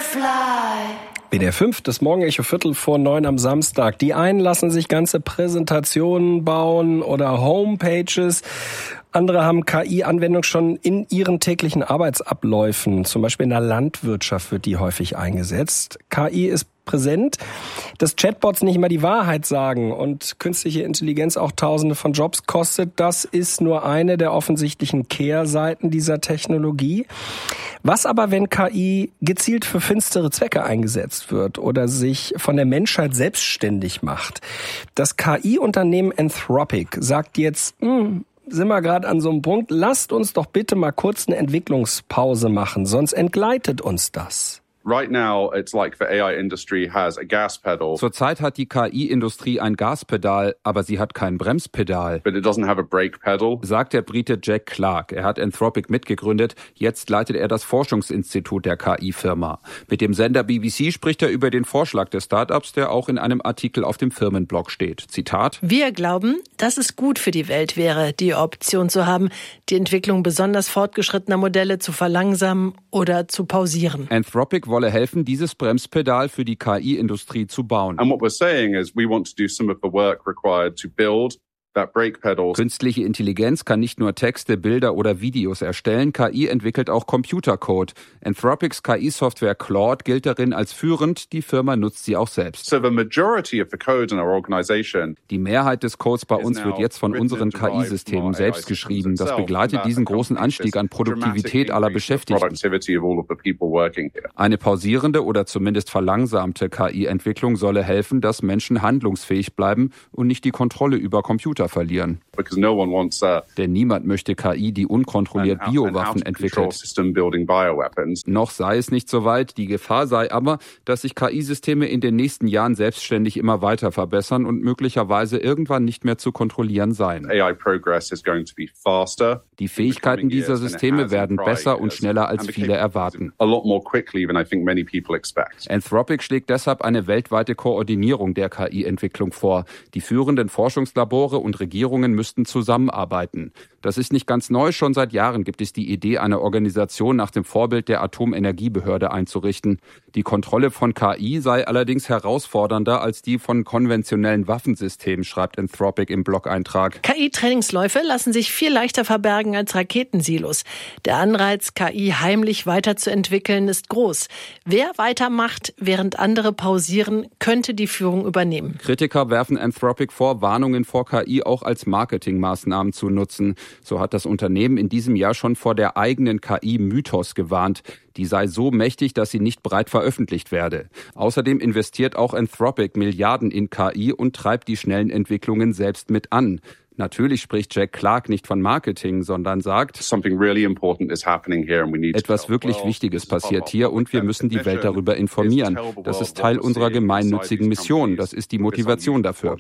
WDR 5, das Morgenecho 8:45 am Samstag. Die einen lassen sich ganze Präsentationen bauen oder Homepages. Andere haben KI-Anwendung schon in ihren täglichen Arbeitsabläufen. Zum Beispiel in der Landwirtschaft wird die häufig eingesetzt. KI ist präsent, dass Chatbots nicht immer die Wahrheit sagen und künstliche Intelligenz auch Tausende von Jobs kostet, das ist nur eine der offensichtlichen Kehrseiten dieser Technologie. Was aber, wenn KI gezielt für finstere Zwecke eingesetzt wird oder sich von der Menschheit selbstständig macht? Das KI-Unternehmen Anthropic sagt jetzt, sind wir gerade an so einem Punkt, lasst uns doch bitte mal kurz eine Entwicklungspause machen, sonst entgleitet uns das. Right now, it's like the AI industry has a gas pedal. Zurzeit hat die KI-Industrie ein Gaspedal, aber sie hat kein Bremspedal. But it doesn't have a brake pedal. Sagt der Brite Jack Clark. Er hat Anthropic mitgegründet. Jetzt leitet er das Forschungsinstitut der KI-Firma. Mit dem Sender BBC spricht er über den Vorschlag des Startups, der auch in einem Artikel auf dem Firmenblog steht. Zitat: Wir glauben, dass es gut für die Welt wäre, die Option zu haben, die Entwicklung besonders fortgeschrittener Modelle zu verlangsamen oder zu pausieren. Anthropic wolle helfen, dieses Bremspedal für die KI-Industrie zu bauen. And what we're saying is we want to do some of the work required to build that brake pedal. Künstliche Intelligenz kann nicht nur Texte, Bilder oder Videos erstellen, KI entwickelt auch Computercode. Anthropics KI-Software Claude gilt darin als führend, die Firma nutzt sie auch selbst. So the majority of the code in our organization. Die Mehrheit des Codes bei uns wird jetzt von unseren KI-Systemen selbst geschrieben. Das begleitet diesen großen Anstieg an Produktivität aller Beschäftigten. Eine pausierende oder zumindest verlangsamte KI-Entwicklung solle helfen, dass Menschen handlungsfähig bleiben und nicht die Kontrolle über Computer verlieren. Denn niemand möchte KI, die unkontrolliert Biowaffen entwickelt. Noch sei es nicht so weit, die Gefahr sei aber, dass sich KI-Systeme in den nächsten Jahren selbstständig immer weiter verbessern und möglicherweise irgendwann nicht mehr zu kontrolliien seien. Die Fähigkeiten dieser Systeme werden besser und schneller als viele erwarten. Anthropic schlägt deshalb eine weltweite Koordinierung der KI-Entwicklung vor. Die führenden Forschungslabore und Regierungen müssten zusammenarbeiten. Das ist nicht ganz neu. Schon seit Jahren gibt es die Idee, eine Organisation nach dem Vorbild der Atomenergiebehörde einzurichten. Die Kontrolle von KI sei allerdings herausfordernder als die von konventionellen Waffensystemen, schreibt Anthropic im Blog-Eintrag. KI-Trainingsläufe lassen sich viel leichter verbergen als Raketensilos. Der Anreiz, KI heimlich weiterzuentwickeln, ist groß. Wer weitermacht, während andere pausieren, könnte die Führung übernehmen. Kritiker werfen Anthropic vor, Warnungen vor KI auch als Marketingmaßnahmen zu nutzen. So hat das Unternehmen in diesem Jahr schon vor der eigenen KI-Mythos gewarnt. Die sei so mächtig, dass sie nicht breit veröffentlicht werde. Außerdem investiert auch Anthropic Milliarden in KI und treibt die schnellen Entwicklungen selbst mit an. Natürlich spricht Jack Clark nicht von Marketing, sondern sagt, etwas wirklich Wichtiges passiert hier und wir müssen die Welt darüber informieren. Das ist Teil unserer gemeinnützigen Mission. Das ist die Motivation dafür.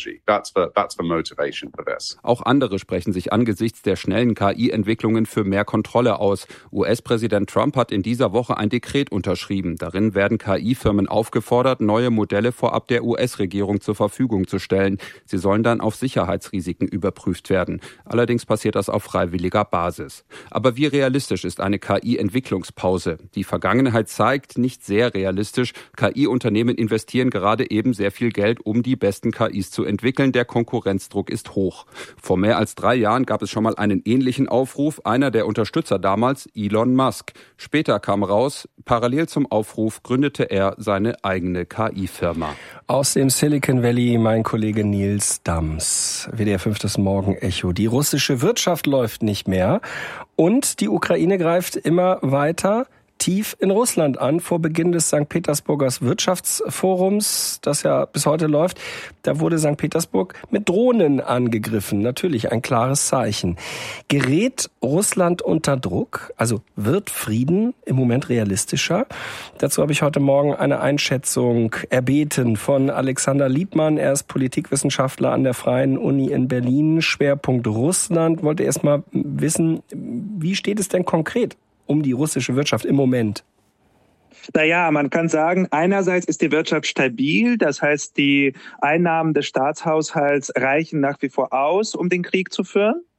Auch andere sprechen sich angesichts der schnellen KI-Entwicklungen für mehr Kontrolle aus. US-Präsident Trump hat in dieser Woche ein Dekret unterschrieben. Darin werden KI-Firmen aufgefordert, neue Modelle vorab der US-Regierung zur Verfügung zu stellen. Sie sollen dann auf Sicherheitsrisiken überprüft werden. Allerdings passiert das auf freiwilliger Basis. Aber wie realistisch ist eine KI-Entwicklungspause? Die Vergangenheit zeigt, nicht sehr realistisch. KI-Unternehmen investieren gerade eben sehr viel Geld, um die besten KIs zu entwickeln. Der Konkurrenzdruck ist hoch. Vor mehr als 3 Jahren gab es schon mal einen ähnlichen Aufruf. Einer der Unterstützer damals, Elon Musk. Später kam raus, parallel zum Aufruf gründete er seine eigene KI-Firma. Aus dem Silicon Valley mein Kollege Nils Dams. WDR 5 das Morgenecho. Die russische Wirtschaft läuft nicht mehr und die Ukraine greift immer weiter tief in Russland an. Vor Beginn des St. Petersburger Wirtschaftsforums, das ja bis heute läuft, da wurde St. Petersburg mit Drohnen angegriffen. Natürlich ein klares Zeichen. Gerät Russland unter Druck? Also wird Frieden im Moment realistischer? Dazu habe ich heute Morgen eine Einschätzung erbeten von Alexander Liebmann. Er ist Politikwissenschaftler an der Freien Uni in Berlin. Schwerpunkt Russland. Wollte erst mal wissen, wie steht es denn konkret um die russische Wirtschaft im Moment? Naja, man kann sagen, einerseits ist die Wirtschaft stabil, das heißt, die Einnahmen des Staatshaushalts reichen nach wie vor aus, um den Krieg zu führen.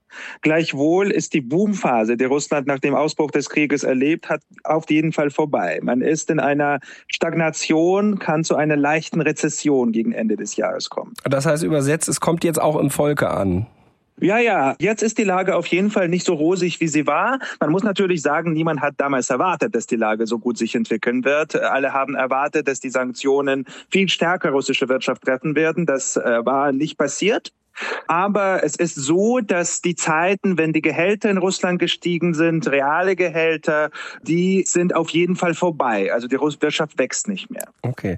Gleichwohl ist die Boomphase, die Russland nach dem Ausbruch des Krieges erlebt hat, auf jeden Fall vorbei. Man ist in einer Stagnation, kann zu einer leichten Rezession gegen Ende des Jahres kommen. Das heißt übersetzt, es kommt jetzt auch im Volke an. Ja, jetzt ist die Lage auf jeden Fall nicht so rosig, wie sie war. Man muss natürlich sagen, niemand hat damals erwartet, dass die Lage so gut sich entwickeln wird. Alle haben erwartet, dass die Sanktionen viel stärker russische Wirtschaft treffen werden. Das war nicht passiert. Aber es ist so, dass die Zeiten, wenn die Gehälter in Russland gestiegen sind, reale Gehälter, die sind auf jeden Fall vorbei. Also die Wirtschaft wächst nicht mehr. Okay,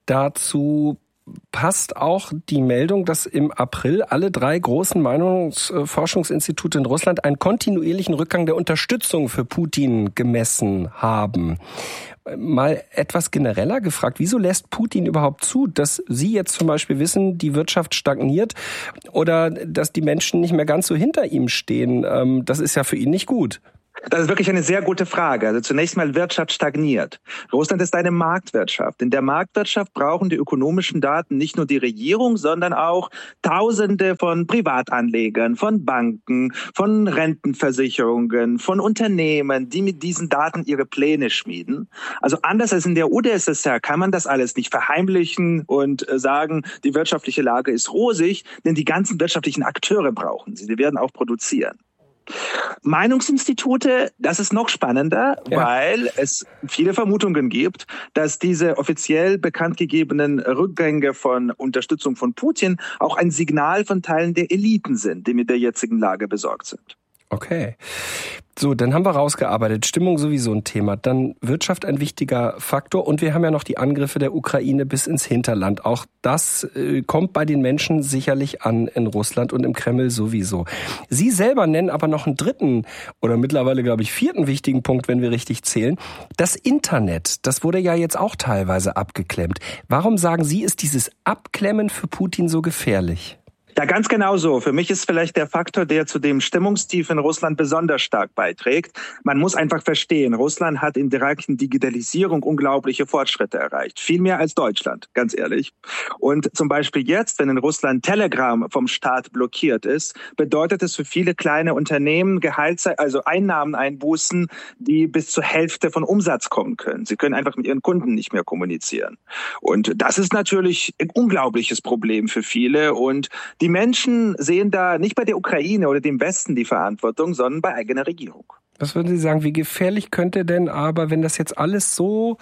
dazu passt auch die Meldung, dass im April alle 3 großen Meinungsforschungsinstitute in Russland einen kontinuierlichen Rückgang der Unterstützung für Putin gemessen haben. Mal etwas genereller gefragt, wieso lässt Putin überhaupt zu, dass Sie jetzt zum Beispiel wissen, die Wirtschaft stagniert oder dass die Menschen nicht mehr ganz so hinter ihm stehen? Das ist ja für ihn nicht gut. Das ist wirklich eine sehr gute Frage. Also zunächst mal, Wirtschaft stagniert. Russland ist eine Marktwirtschaft. In der Marktwirtschaft brauchen die ökonomischen Daten nicht nur die Regierung, sondern auch Tausende von Privatanlegern, von Banken, von Rentenversicherungen, von Unternehmen, die mit diesen Daten ihre Pläne schmieden. Also anders als in der UdSSR kann man das alles nicht verheimlichen und sagen, die wirtschaftliche Lage ist rosig, denn die ganzen wirtschaftlichen Akteure brauchen sie. Die werden auch produzieren. Meinungsinstitute, das ist noch spannender, weil es viele Vermutungen gibt, dass diese offiziell bekannt gegebenen Rückgänge von Unterstützung von Putin auch ein Signal von Teilen der Eliten sind, die mit der jetzigen Lage besorgt sind. Okay. So, dann haben wir rausgearbeitet. Stimmung sowieso ein Thema. Dann Wirtschaft ein wichtiger Faktor. Und wir haben ja noch die Angriffe der Ukraine bis ins Hinterland. Auch das kommt bei den Menschen sicherlich an in Russland und im Kreml sowieso. Sie selber nennen aber noch einen dritten oder mittlerweile, glaube ich, 4. wichtigen Punkt, wenn wir richtig zählen. Das Internet, das wurde ja jetzt auch teilweise abgeklemmt. Warum sagen Sie, ist dieses Abklemmen für Putin so gefährlich? Ja, ganz genau so. Für mich ist vielleicht der Faktor, der zu dem Stimmungstief in Russland besonders stark beiträgt. Man muss einfach verstehen, Russland hat in der Digitalisierung unglaubliche Fortschritte erreicht. Viel mehr als Deutschland, ganz ehrlich. Und zum Beispiel jetzt, wenn in Russland Telegram vom Staat blockiert ist, bedeutet es für viele kleine Unternehmen Einnahmen einbußen, die bis zur Hälfte von Umsatz kommen können. Sie können einfach mit ihren Kunden nicht mehr kommunizieren. Und das ist natürlich ein unglaubliches Problem für viele. Und die Menschen sehen da nicht bei der Ukraine oder dem Westen die Verantwortung, sondern bei eigener Regierung. Was würden Sie sagen, wie gefährlich könnte denn aber, wenn das jetzt alles so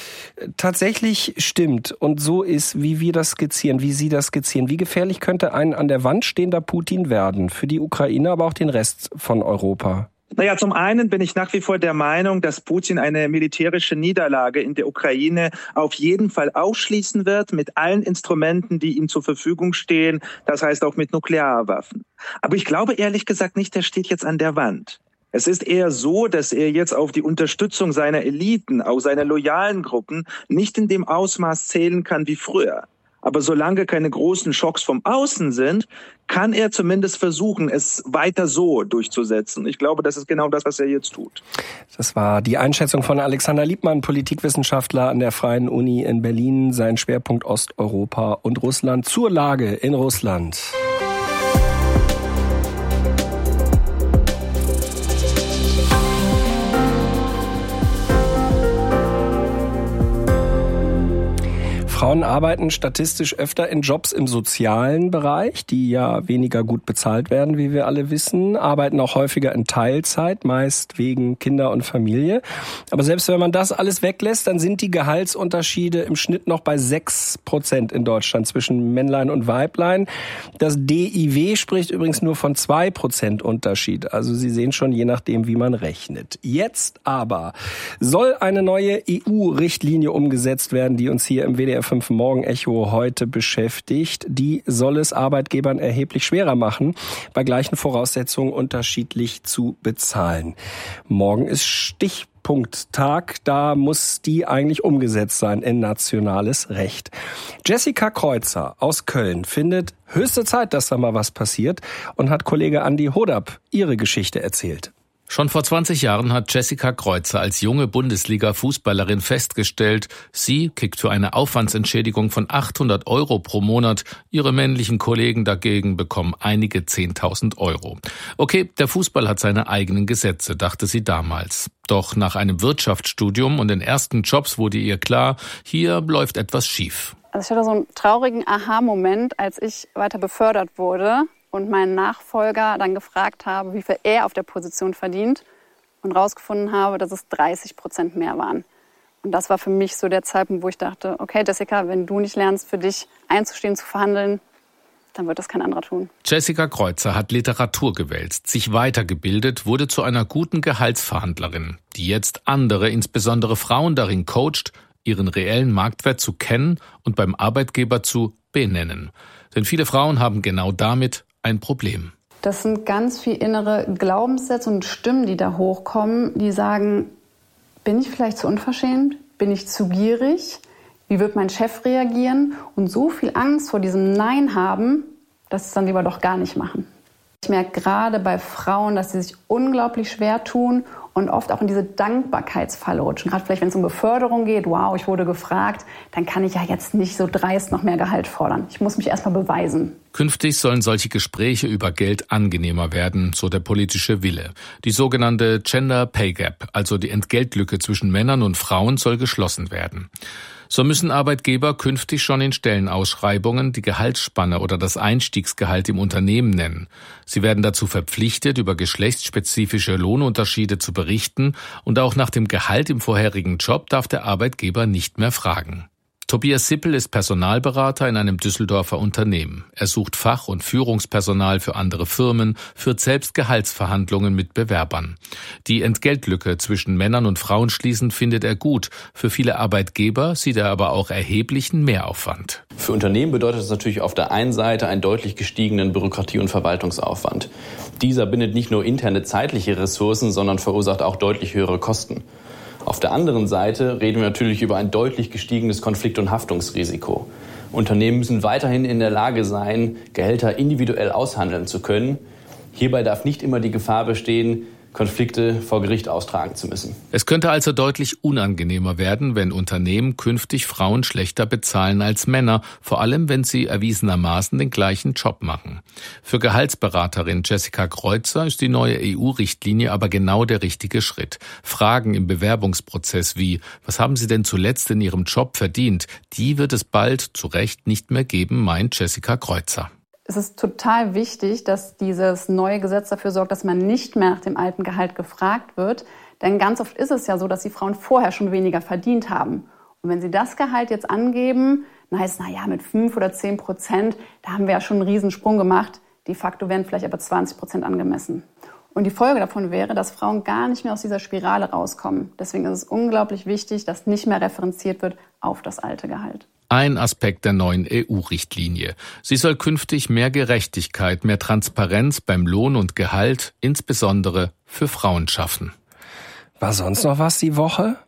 tatsächlich stimmt und so ist, wie wir das skizzieren, wie Sie das skizzieren, wie gefährlich könnte ein an der Wand stehender Putin werden für die Ukraine, aber auch den Rest von Europa? Naja, zum einen bin ich nach wie vor der Meinung, dass Putin eine militärische Niederlage in der Ukraine auf jeden Fall ausschließen wird, mit allen Instrumenten, die ihm zur Verfügung stehen, das heißt auch mit Nuklearwaffen. Aber ich glaube ehrlich gesagt nicht, er steht jetzt an der Wand. Es ist eher so, dass er jetzt auf die Unterstützung seiner Eliten, auch seiner loyalen Gruppen, nicht in dem Ausmaß zählen kann wie früher. Aber solange keine großen Schocks vom Außen sind, kann er zumindest versuchen, es weiter so durchzusetzen. Ich glaube, das ist genau das, was er jetzt tut. Das war die Einschätzung von Alexander Liebmann, Politikwissenschaftler an der Freien Uni in Berlin. Sein Schwerpunkt Osteuropa und Russland zur Lage in Russland. Frauen arbeiten statistisch öfter in Jobs im sozialen Bereich, die ja weniger gut bezahlt werden, wie wir alle wissen, arbeiten auch häufiger in Teilzeit, meist wegen Kinder und Familie. Aber selbst wenn man das alles weglässt, dann sind die Gehaltsunterschiede im Schnitt noch bei 6% in Deutschland zwischen Männlein und Weiblein. Das DIW spricht übrigens nur von 2% Unterschied. Also Sie sehen schon, je nachdem, wie man rechnet. Jetzt aber soll eine neue EU-Richtlinie umgesetzt werden, die uns hier im WDR 5 Morgen-Echo heute beschäftigt. Die soll es Arbeitgebern erheblich schwerer machen, bei gleichen Voraussetzungen unterschiedlich zu bezahlen. Morgen ist Stichpunkttag, da muss die eigentlich umgesetzt sein in nationales Recht. Jessica Kreuzer aus Köln findet höchste Zeit, dass da mal was passiert und hat Kollege Andi Hodab ihre Geschichte erzählt. Schon vor 20 Jahren hat Jessica Kreuzer als junge Bundesliga-Fußballerin festgestellt, sie kriegt für eine Aufwandsentschädigung von 800 € pro Monat, ihre männlichen Kollegen dagegen bekommen einige 10.000 €. Okay, der Fußball hat seine eigenen Gesetze, dachte sie damals. Doch nach einem Wirtschaftsstudium und den ersten Jobs wurde ihr klar, hier läuft etwas schief. Also ich hatte so einen traurigen Aha-Moment, als ich weiter befördert wurde und meinen Nachfolger dann gefragt habe, wie viel er auf der Position verdient und rausgefunden habe, dass es 30% mehr waren. Und das war für mich so der Zeitpunkt, wo ich dachte, okay Jessica, wenn du nicht lernst, für dich einzustehen, zu verhandeln, dann wird das kein anderer tun. Jessica Kreuzer hat Literatur gewälzt, sich weitergebildet, wurde zu einer guten Gehaltsverhandlerin, die jetzt andere, insbesondere Frauen, darin coacht, ihren reellen Marktwert zu kennen und beim Arbeitgeber zu benennen. Denn viele Frauen haben genau damit ein Problem. Das sind ganz viele innere Glaubenssätze und Stimmen, die da hochkommen, die sagen, bin ich vielleicht zu unverschämt? Bin ich zu gierig? Wie wird mein Chef reagieren? Und so viel Angst vor diesem Nein haben, dass sie es dann lieber doch gar nicht machen. Ich merke gerade bei Frauen, dass sie sich unglaublich schwer tun und oft auch in diese Dankbarkeitsfalle rutschen. Gerade vielleicht, wenn es um Beförderung geht, wow, ich wurde gefragt, dann kann ich ja jetzt nicht so dreist noch mehr Gehalt fordern. Ich muss mich erstmal beweisen. Künftig sollen solche Gespräche über Geld angenehmer werden, so der politische Wille. Die sogenannte Gender Pay Gap, also die Entgeltlücke zwischen Männern und Frauen, soll geschlossen werden. So müssen Arbeitgeber künftig schon in Stellenausschreibungen die Gehaltsspanne oder das Einstiegsgehalt im Unternehmen nennen. Sie werden dazu verpflichtet, über geschlechtsspezifische Lohnunterschiede zu berichten, und auch nach dem Gehalt im vorherigen Job darf der Arbeitgeber nicht mehr fragen. Tobias Sippel ist Personalberater in einem Düsseldorfer Unternehmen. Er sucht Fach- und Führungspersonal für andere Firmen, führt selbst Gehaltsverhandlungen mit Bewerbern. Die Entgeltlücke zwischen Männern und Frauen schließen findet er gut. Für viele Arbeitgeber sieht er aber auch erheblichen Mehraufwand. Für Unternehmen bedeutet das natürlich auf der einen Seite einen deutlich gestiegenen Bürokratie- und Verwaltungsaufwand. Dieser bindet nicht nur interne zeitliche Ressourcen, sondern verursacht auch deutlich höhere Kosten. Auf der anderen Seite reden wir natürlich über ein deutlich gestiegenes Konflikt- und Haftungsrisiko. Unternehmen müssen weiterhin in der Lage sein, Gehälter individuell aushandeln zu können. Hierbei darf nicht immer die Gefahr bestehen, Konflikte vor Gericht austragen zu müssen. Es könnte also deutlich unangenehmer werden, wenn Unternehmen künftig Frauen schlechter bezahlen als Männer, vor allem wenn sie erwiesenermaßen den gleichen Job machen. Für Gehaltsberaterin Jessica Kreuzer ist die neue EU-Richtlinie aber genau der richtige Schritt. Fragen im Bewerbungsprozess wie, was haben Sie denn zuletzt in Ihrem Job verdient, die wird es bald zu Recht nicht mehr geben, meint Jessica Kreuzer. Es ist total wichtig, dass dieses neue Gesetz dafür sorgt, dass man nicht mehr nach dem alten Gehalt gefragt wird. Denn ganz oft ist es ja so, dass die Frauen vorher schon weniger verdient haben. Und wenn sie das Gehalt jetzt angeben, dann heißt es, mit 5 oder 10%, da haben wir ja schon einen Riesensprung gemacht. De facto werden vielleicht aber 20% angemessen. Und die Folge davon wäre, dass Frauen gar nicht mehr aus dieser Spirale rauskommen. Deswegen ist es unglaublich wichtig, dass nicht mehr referenziert wird auf das alte Gehalt. Ein Aspekt der neuen EU-Richtlinie. Sie soll künftig mehr Gerechtigkeit, mehr Transparenz beim Lohn und Gehalt, insbesondere für Frauen, schaffen. War sonst noch was die Woche?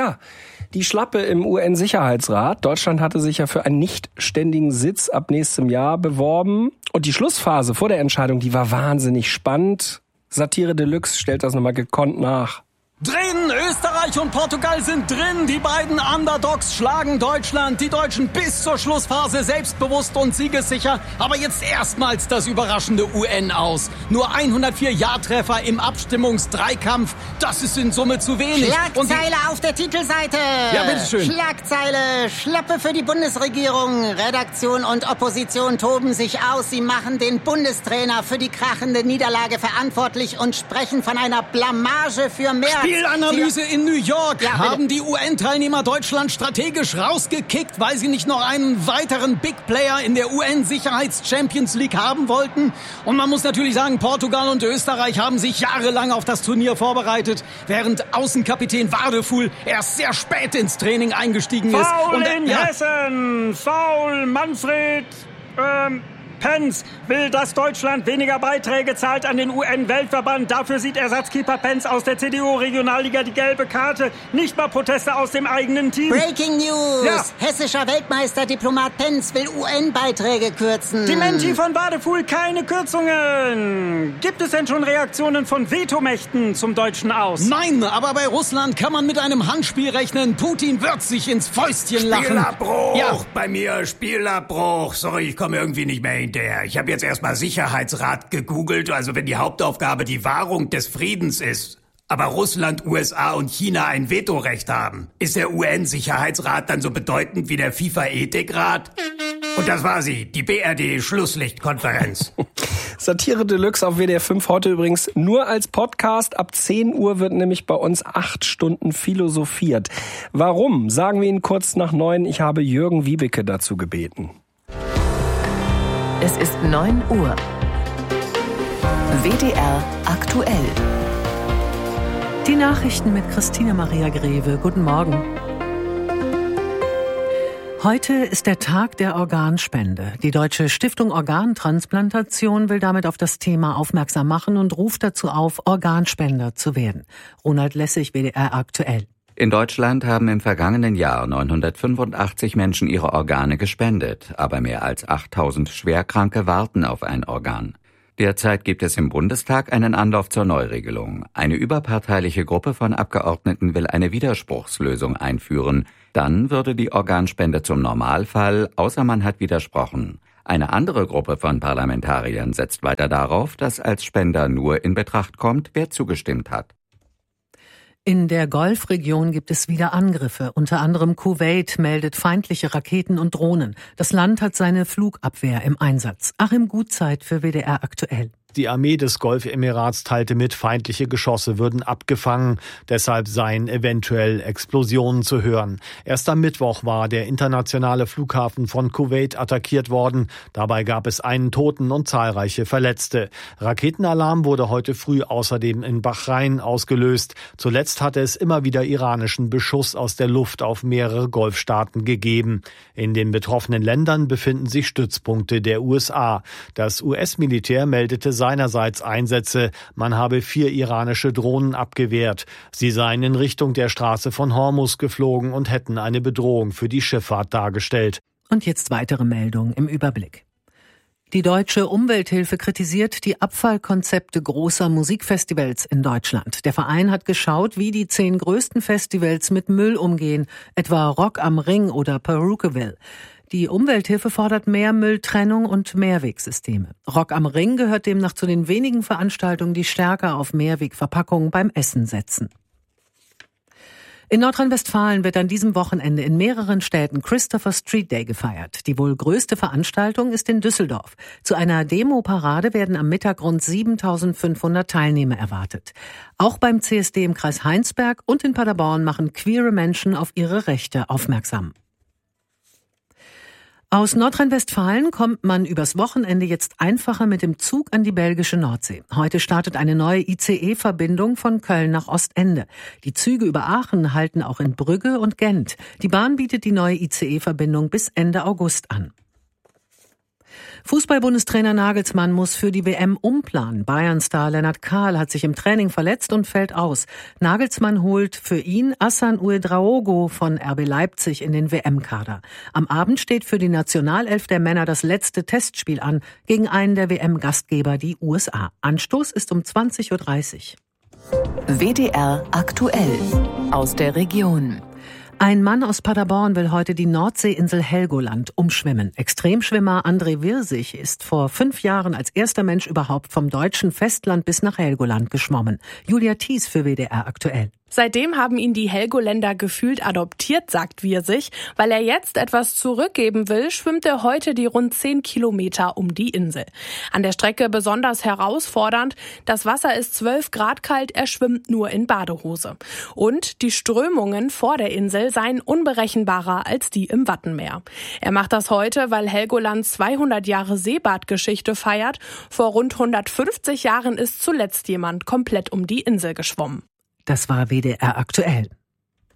Die Schlappe im UN-Sicherheitsrat. Deutschland hatte sich ja für einen nicht ständigen Sitz ab nächstem Jahr beworben. Und die Schlussphase vor der Entscheidung, die war wahnsinnig spannend. Satire Deluxe stellt das nochmal gekonnt nach. Drin, Österreich und Portugal sind drin. Die beiden Underdogs schlagen Deutschland. Die Deutschen bis zur Schlussphase selbstbewusst und siegessicher. Aber jetzt erstmals das überraschende UN aus. Nur 104 Ja-Treffer im Abstimmungsdreikampf. Das ist in Summe zu wenig. Schlagzeile auf der Titelseite. Ja, bitteschön. Schlagzeile, Schlappe für die Bundesregierung. Redaktion und Opposition toben sich aus. Sie machen den Bundestrainer für die krachende Niederlage verantwortlich und sprechen von einer Blamage für mehr. Spielanalyse in New York. Haben die UN-Teilnehmer Deutschland strategisch rausgekickt, weil sie nicht noch einen weiteren Big Player in der UN-Sicherheits-Champions League haben wollten? Und man muss natürlich sagen, Portugal und Österreich haben sich jahrelang auf das Turnier vorbereitet, während Außenkapitän Wadefuhl erst sehr spät ins Training eingestiegen ist. Foul in Hessen! Foul Manfred Pence will, dass Deutschland weniger Beiträge zahlt an den UN-Weltverband. Dafür sieht Ersatzkeeper Pence aus der CDU-Regionalliga die gelbe Karte. Nicht mal Proteste aus dem eigenen Team. Breaking News! Ja. Hessischer Weltmeisterdiplomat Pence will UN-Beiträge kürzen. Dementi von Wadefuhl, keine Kürzungen. Gibt es denn schon Reaktionen von Vetomächten zum deutschen Aus? Nein, aber bei Russland kann man mit einem Handspiel rechnen. Putin wird sich ins Fäustchen lachen. Spielabbruch! Ja. Bei mir Spielabbruch. Sorry, ich komme irgendwie nicht mehr hinterher. Ich habe jetzt erstmal Sicherheitsrat gegoogelt, also wenn die Hauptaufgabe die Wahrung des Friedens ist, aber Russland, USA und China ein Vetorecht haben, ist der UN-Sicherheitsrat dann so bedeutend wie der FIFA-Ethikrat? Und das war sie, die BRD-Schlusslichtkonferenz. Satire Deluxe auf WDR 5 heute übrigens nur als Podcast. Ab 10 Uhr wird nämlich bei uns 8 Stunden philosophiert. Warum? Sagen wir Ihnen kurz nach 9. Ich habe Jürgen Wiebeke dazu gebeten. Es ist 9 Uhr. WDR aktuell. Die Nachrichten mit Christina Maria Greve. Guten Morgen. Heute ist der Tag der Organspende. Die Deutsche Stiftung Organtransplantation will damit auf das Thema aufmerksam machen und ruft dazu auf, Organspender zu werden. Ronald Lessig, WDR aktuell. In Deutschland haben im vergangenen Jahr 985 Menschen ihre Organe gespendet, aber mehr als 8000 Schwerkranke warten auf ein Organ. Derzeit gibt es im Bundestag einen Anlauf zur Neuregelung. Eine überparteiliche Gruppe von Abgeordneten will eine Widerspruchslösung einführen. Dann würde die Organspende zum Normalfall, außer man hat widersprochen. Eine andere Gruppe von Parlamentariern setzt weiter darauf, dass als Spender nur in Betracht kommt, wer zugestimmt hat. In der Golfregion gibt es wieder Angriffe. Unter anderem Kuwait meldet feindliche Raketen und Drohnen. Das Land hat seine Flugabwehr im Einsatz. Achim Gutzeit für WDR aktuell. Die Armee des Golfemirats teilte mit, feindliche Geschosse würden abgefangen. Deshalb seien eventuell Explosionen zu hören. Erst am Mittwoch war der internationale Flughafen von Kuwait attackiert worden. Dabei gab es einen Toten und zahlreiche Verletzte. Raketenalarm wurde heute früh außerdem in Bahrain ausgelöst. Zuletzt hatte es immer wieder iranischen Beschuss aus der Luft auf mehrere Golfstaaten gegeben. In den betroffenen Ländern befinden sich Stützpunkte der USA. Das US-Militär meldete seinerseits Einsätze. Man habe 4 iranische Drohnen abgewehrt. Sie seien in Richtung der Straße von Hormuz geflogen und hätten eine Bedrohung für die Schifffahrt dargestellt. Und jetzt weitere Meldungen im Überblick. Die Deutsche Umwelthilfe kritisiert die Abfallkonzepte großer Musikfestivals in Deutschland. Der Verein hat geschaut, wie die 10 größten Festivals mit Müll umgehen, etwa Rock am Ring oder Perukaville. Die Umwelthilfe fordert mehr Mülltrennung und Mehrwegsysteme. Rock am Ring gehört demnach zu den wenigen Veranstaltungen, die stärker auf Mehrwegverpackungen beim Essen setzen. In Nordrhein-Westfalen wird an diesem Wochenende in mehreren Städten Christopher Street Day gefeiert. Die wohl größte Veranstaltung ist in Düsseldorf. Zu einer Demo-Parade werden am Mittag rund 7.500 Teilnehmer erwartet. Auch beim CSD im Kreis Heinsberg und in Paderborn machen queere Menschen auf ihre Rechte aufmerksam. Aus Nordrhein-Westfalen kommt man übers Wochenende jetzt einfacher mit dem Zug an die belgische Nordsee. Heute startet eine neue ICE-Verbindung von Köln nach Ostende. Die Züge über Aachen halten auch in Brügge und Gent. Die Bahn bietet die neue ICE-Verbindung bis Ende August an. Fußball-Bundestrainer Nagelsmann muss für die WM umplanen. Bayern-Star Lennart Kahl hat sich im Training verletzt und fällt aus. Nagelsmann holt für ihn Hassan Ouedraogo von RB Leipzig in den WM-Kader. Am Abend steht für die Nationalelf der Männer das letzte Testspiel an gegen einen der WM-Gastgeber, die USA. Anstoß ist um 20.30 Uhr. WDR aktuell aus der Region. Ein Mann aus Paderborn will heute die Nordseeinsel Helgoland umschwimmen. Extremschwimmer André Wirsig ist vor 5 Jahren als erster Mensch überhaupt vom deutschen Festland bis nach Helgoland geschwommen. Julia Thies für WDR aktuell. Seitdem haben ihn die Helgoländer gefühlt adoptiert, sagt Wirsig. Weil er jetzt etwas zurückgeben will, schwimmt er heute die rund 10 Kilometer um die Insel. An der Strecke besonders herausfordernd. Das Wasser ist 12 Grad kalt, er schwimmt nur in Badehose. Und die Strömungen vor der Insel seien unberechenbarer als die im Wattenmeer. Er macht das heute, weil Helgoland 200 Jahre Seebadgeschichte feiert. Vor rund 150 Jahren ist zuletzt jemand komplett um die Insel geschwommen. Das war WDR aktuell.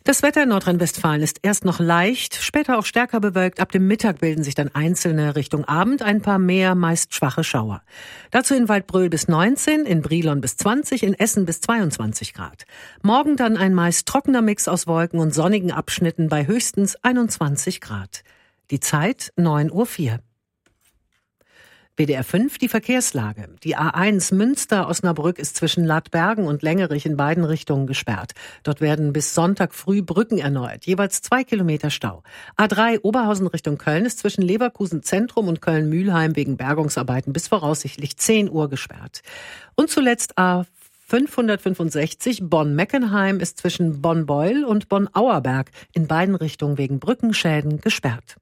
Das Wetter in Nordrhein-Westfalen ist erst noch leicht, später auch stärker bewölkt. Ab dem Mittag bilden sich dann einzelne Richtung Abend ein paar mehr, meist schwache Schauer. Dazu in Waldbröl bis 19, in Brilon bis 20, in Essen bis 22 Grad. Morgen dann ein meist trockener Mix aus Wolken und sonnigen Abschnitten bei höchstens 21 Grad. Die Zeit 9:04 Uhr. WDR 5, die Verkehrslage. Die A1 Münster-Osnabrück ist zwischen Ladbergen und Längerich in beiden Richtungen gesperrt. Dort werden bis Sonntag früh Brücken erneuert, jeweils 2 Kilometer Stau. A3 Oberhausen Richtung Köln ist zwischen Leverkusen Zentrum und Köln-Mühlheim wegen Bergungsarbeiten bis voraussichtlich 10 Uhr gesperrt. Und zuletzt A565 Bonn-Meckenheim ist zwischen Bonn-Beul und Bonn-Auerberg in beiden Richtungen wegen Brückenschäden gesperrt.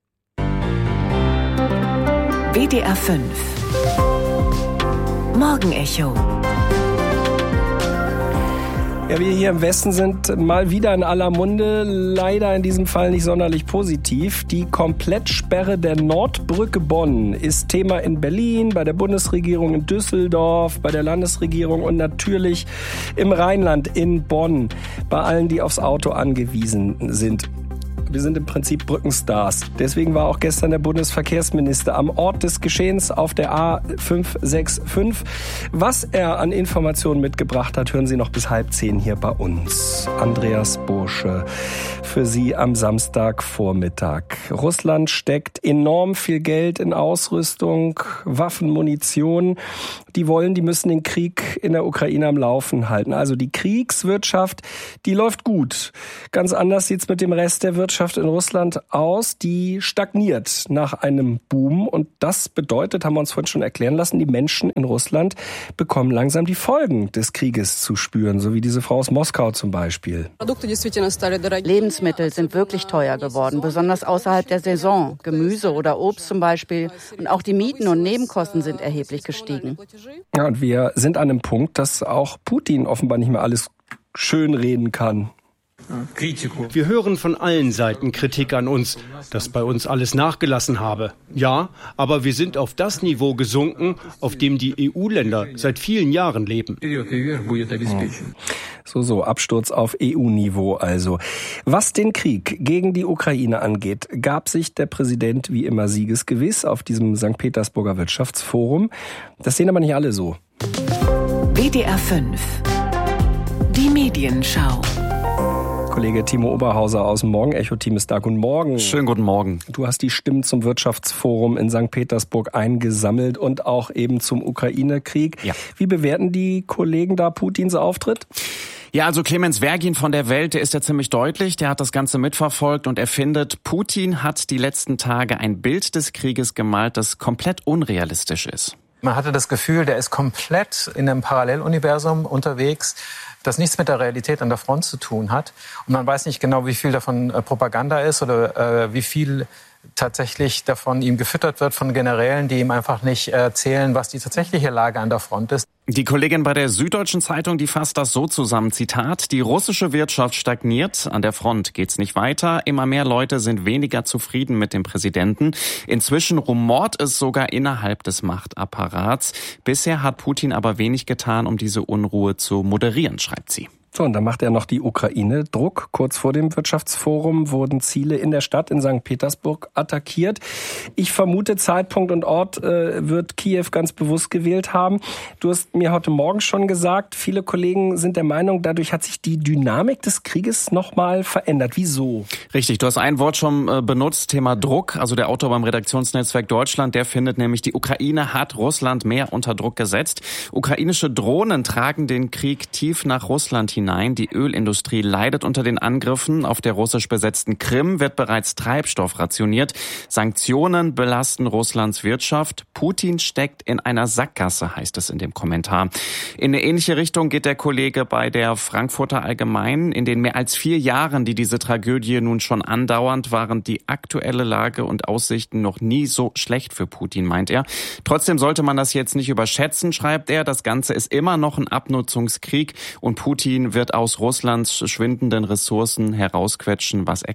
WDR 5 Morgenecho. Ja, wir hier im Westen sind mal wieder in aller Munde, leider in diesem Fall nicht sonderlich positiv. Die Komplettsperre der Nordbrücke Bonn ist Thema in Berlin, bei der Bundesregierung in Düsseldorf, bei der Landesregierung und natürlich im Rheinland in Bonn, bei allen, die aufs Auto angewiesen sind. Wir sind im Prinzip Brückenstars. Deswegen war auch gestern der Bundesverkehrsminister am Ort des Geschehens auf der A565. Was er an Informationen mitgebracht hat, hören Sie noch bis 9:30 hier bei uns. Andreas Bursche für Sie am Samstagvormittag. Russland steckt enorm viel Geld in Ausrüstung, Waffen, Munition. Die müssen den Krieg in der Ukraine am Laufen halten. Also die Kriegswirtschaft, die läuft gut. Ganz anders sieht's mit dem Rest der Wirtschaft in Russland aus. Die stagniert nach einem Boom. Und das bedeutet, haben wir uns vorhin schon erklären lassen, die Menschen in Russland bekommen langsam die Folgen des Krieges zu spüren. So wie diese Frau aus Moskau zum Beispiel. Lebensmittel sind wirklich teuer geworden, besonders außerhalb der Saison. Gemüse oder Obst zum Beispiel. Und auch die Mieten und Nebenkosten sind erheblich gestiegen. Ja, und wir sind an einem Punkt, dass auch Putin offenbar nicht mehr alles schönreden kann. Wir hören von allen Seiten Kritik an uns, dass bei uns alles nachgelassen habe. Ja, aber wir sind auf das Niveau gesunken, auf dem die EU-Länder seit vielen Jahren leben. So, Absturz auf EU-Niveau also. Was den Krieg gegen die Ukraine angeht, gab sich der Präsident wie immer siegesgewiss auf diesem St. Petersburger Wirtschaftsforum. Das sehen aber nicht alle so. WDR 5 Die Medienschau. Kollege Timo Oberhauser aus dem Morgenecho-Team ist da. Guten Morgen. Schönen guten Morgen. Du hast die Stimmen zum Wirtschaftsforum in St. Petersburg eingesammelt und auch eben zum Ukraine-Krieg. Ja. Wie bewerten die Kollegen da Putins Auftritt? Ja, also Clemens Vergin von der Welt, der ist ja ziemlich deutlich, der hat das Ganze mitverfolgt und er findet, Putin hat die letzten Tage ein Bild des Krieges gemalt, das komplett unrealistisch ist. Man hatte das Gefühl, der ist komplett in einem Paralleluniversum unterwegs, das nichts mit der Realität an der Front zu tun hat. Und man weiß nicht genau, wie viel davon Propaganda ist oder wie viel tatsächlich davon ihm gefüttert wird von Generälen, die ihm einfach nicht erzählen, was die tatsächliche Lage an der Front ist. Die Kollegin bei der Süddeutschen Zeitung, die fasst das so zusammen, Zitat, die russische Wirtschaft stagniert, an der Front geht's nicht weiter, immer mehr Leute sind weniger zufrieden mit dem Präsidenten. Inzwischen rumort es sogar innerhalb des Machtapparats. Bisher hat Putin aber wenig getan, um diese Unruhe zu moderieren, schreibt sie. So, und dann macht er noch die Ukraine Druck. Kurz vor dem Wirtschaftsforum wurden Ziele in der Stadt in St. Petersburg attackiert. Ich vermute, Zeitpunkt und Ort wird Kiew ganz bewusst gewählt haben. Du hast mir heute Morgen schon gesagt, viele Kollegen sind der Meinung, dadurch hat sich die Dynamik des Krieges nochmal verändert. Wieso? Richtig, du hast ein Wort schon benutzt, Thema Druck. Also der Autor beim Redaktionsnetzwerk Deutschland, der findet nämlich, die Ukraine hat Russland mehr unter Druck gesetzt. Ukrainische Drohnen tragen den Krieg tief nach Russland hinein. Die Ölindustrie leidet unter den Angriffen. Auf der russisch besetzten Krim wird bereits Treibstoff rationiert. Sanktionen belasten Russlands Wirtschaft. Putin steckt in einer Sackgasse, heißt es in dem Kommentar. In eine ähnliche Richtung geht der Kollege bei der Frankfurter Allgemeinen. In den mehr als 4 Jahren, die diese Tragödie nun schon andauernd, waren die aktuelle Lage und Aussichten noch nie so schlecht für Putin, meint er. Trotzdem sollte man das jetzt nicht überschätzen, schreibt er. Das Ganze ist immer noch ein Abnutzungskrieg und Putin wird aus Russlands schwindenden Ressourcen herausquetschen, was er kann.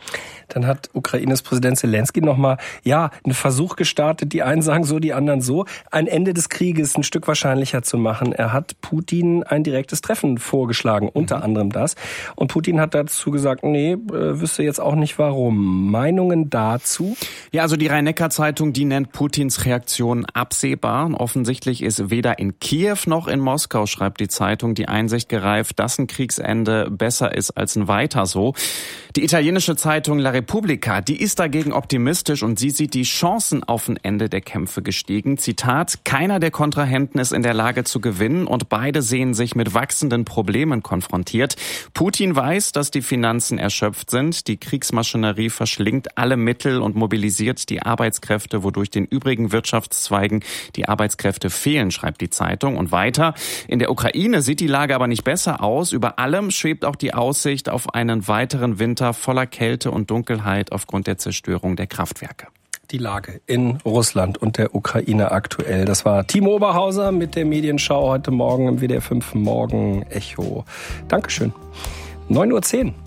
Dann hat Ukraines Präsident Zelensky nochmal, einen Versuch gestartet. Die einen sagen so, die anderen so, ein Ende des Krieges ein Stück wahrscheinlicher zu machen. Er hat Putin ein direktes Treffen vorgeschlagen, unter anderem das. Und Putin hat dazu gesagt, wüsste jetzt auch nicht warum. Meinungen dazu? Ja, also die Rhein-Neckar-Zeitung, die nennt Putins Reaktion absehbar. Offensichtlich ist weder in Kiew noch in Moskau, schreibt die Zeitung, die Einsicht gereift, dass ein Kriegsende besser ist als ein Weiter so. Die italienische Zeitung La Repubblica, die ist dagegen optimistisch und sie sieht die Chancen auf ein Ende der Kämpfe gestiegen. Zitat, keiner der Kontrahenten ist in der Lage zu gewinnen und beide sehen sich mit wachsenden Problemen konfrontiert. Putin weiß, dass die Finanzen erschöpft sind. Die Kriegsmaschinerie verschlingt alle Mittel und mobilisiert die Arbeitskräfte, wodurch den übrigen Wirtschaftszweigen die Arbeitskräfte fehlen, schreibt die Zeitung. Und weiter, in der Ukraine sieht die Lage aber nicht besser aus. Über allem schwebt auch die Aussicht auf einen weiteren Winter voller Kälte und Dunkelheit aufgrund der Zerstörung der Kraftwerke. Die Lage in Russland und der Ukraine aktuell. Das war Timo Oberhauser mit der Medienschau heute Morgen im WDR 5 Morgen Echo. Dankeschön. 9:10 Uhr.